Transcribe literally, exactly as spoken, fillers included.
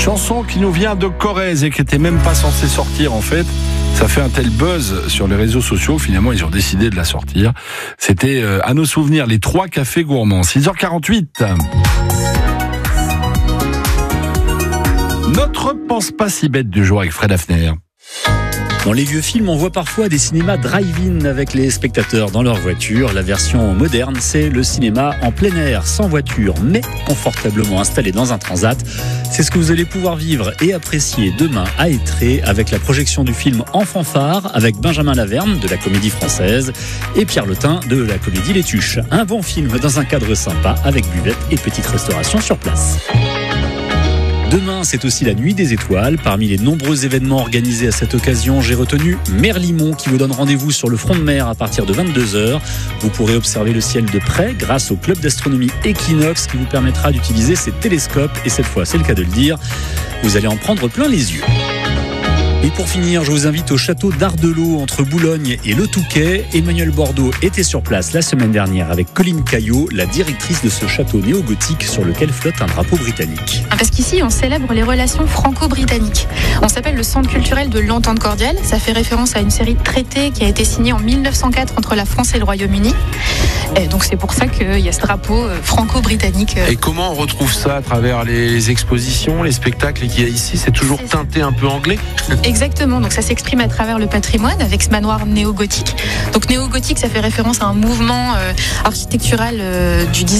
Chanson qui nous vient de Corrèze et qui n'était même pas censée sortir en fait. Ça fait un tel buzz sur les réseaux sociaux, finalement ils ont décidé de la sortir. C'était euh, à nos souvenirs les trois cafés gourmands. six heures quarante-huit. Notre pense pas si bête du jour avec Fred Hafner. Dans les vieux films, on voit parfois des cinémas drive-in avec les spectateurs dans leur voiture. La version moderne, c'est le cinéma en plein air, sans voiture, mais confortablement installé dans un transat. C'est ce que vous allez pouvoir vivre et apprécier demain à Étré avec la projection du film En fanfare avec Benjamin Laverne de la Comédie Française et Pierre Letin de la Comédie Les Tuches. Un bon film dans un cadre sympa avec buvette et petite restauration sur place. Demain, c'est aussi la Nuit des Étoiles. Parmi les nombreux événements organisés à cette occasion, j'ai retenu Merlimont qui vous donne rendez-vous sur le front de mer à partir de vingt-deux heures. Vous pourrez observer le ciel de près grâce au club d'astronomie Equinox qui vous permettra d'utiliser ses télescopes. Et cette fois, c'est le cas de le dire, vous allez en prendre plein les yeux. Et pour finir, je vous invite au château d'Ardelot entre Boulogne et Le Touquet. Emmanuel Bordeaux était sur place la semaine dernière avec Colline Caillot, la directrice de ce château néo-gothique sur lequel flotte un drapeau britannique. Parce qu'ici, on célèbre les relations franco-britanniques. On s'appelle le Centre culturel de l'Entente cordiale. Ça fait référence à une série de traités qui a été signée en mille neuf cent quatre entre la France et le Royaume-Uni. Et donc c'est pour ça qu'il y a ce drapeau franco-britannique. Et comment on retrouve ça à travers les expositions, les spectacles qu'il y a ici? C'est toujours c'est teinté un peu anglais. Exactement, donc ça s'exprime à travers le patrimoine avec ce manoir néo-gothique. Donc néo-gothique, ça fait référence à un mouvement euh, architectural euh, du dix-neuvième